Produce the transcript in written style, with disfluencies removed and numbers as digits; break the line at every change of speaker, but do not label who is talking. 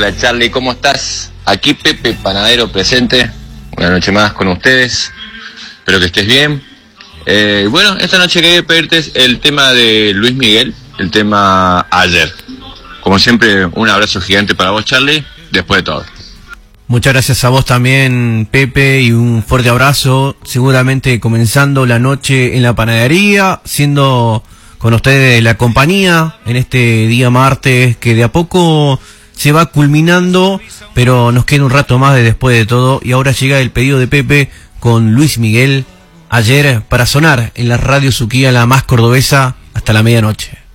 Hola Charlie, ¿cómo estás? Aquí Pepe Panadero presente, una noche más con ustedes, espero que estés bien. Bueno, esta noche quería pedirte el tema de Luis Miguel, el tema Ayer. Como siempre, un abrazo gigante para vos Charlie, después de todo.
Muchas gracias a vos también, Pepe, y un fuerte abrazo. Seguramente comenzando la noche en la panadería, siendo con ustedes la compañía en este día martes que de a poco se va culminando, pero nos queda un rato más de después de todo. Y ahora llega el pedido de Pepe con Luis Miguel, Ayer, para sonar en la radio Suquía, la más cordobesa, hasta la medianoche.